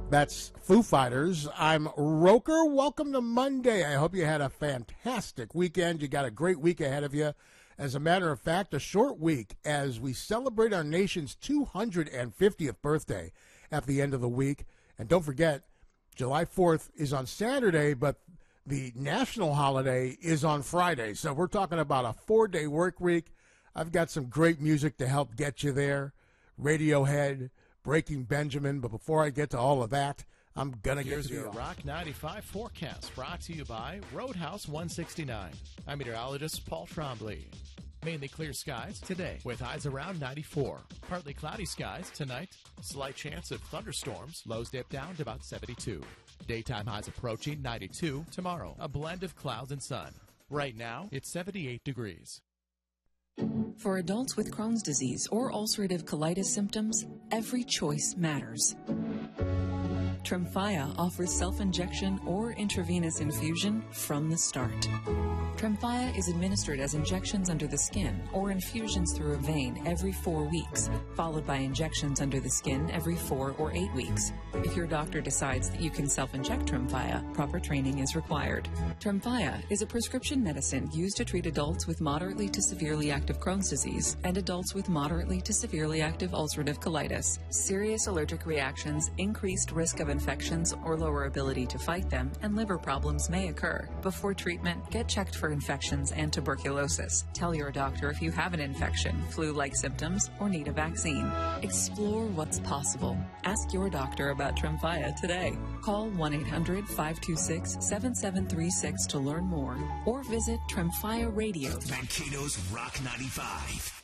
That's Foo Fighters. I'm Roker. Welcome to Monday. I hope you had a fantastic weekend. You got a great week ahead of you. As a matter of fact, a short week as we celebrate our nation's 250th birthday at the end of the week. And don't forget, July 4th is on Saturday, but the national holiday is on Friday. So we're talking about a 4-day work week. I've got some great music to help get you there. Radiohead, Breaking Benjamin. But before I get to all of that, I'm going to get to your Rock 95 forecast, brought to you by Roadhouse 169. I'm meteorologist Paul Trombley. Mainly clear skies today with highs around 94. Partly cloudy skies tonight. Slight chance of thunderstorms. Lows dip down to about 72. Daytime highs approaching 92 tomorrow. A blend of clouds and sun. Right now, it's 78 degrees. For adults with Crohn's disease or ulcerative colitis symptoms, every choice matters. Tremfya offers self-injection or intravenous infusion from the start. Tremfya is administered as injections under the skin or infusions through a vein every 4 weeks, followed by injections under the skin every 4 or 8 weeks. If your doctor decides that you can self-inject Tremfya, proper training is required. Tremfya is a prescription medicine used to treat adults with moderately to severely active Crohn's disease and adults with moderately to severely active ulcerative colitis. Serious allergic reactions, increased risk of infections or lower ability to fight them, and liver problems may occur. Before treatment, get checked for infections and tuberculosis. Tell your doctor if you have an infection, flu-like symptoms, or need a vaccine. Explore what's possible. Ask your doctor about Tremfya today. Call 1-800-526-7736 to learn more, or visit Tremfya Radio. Mankato's Rock 95.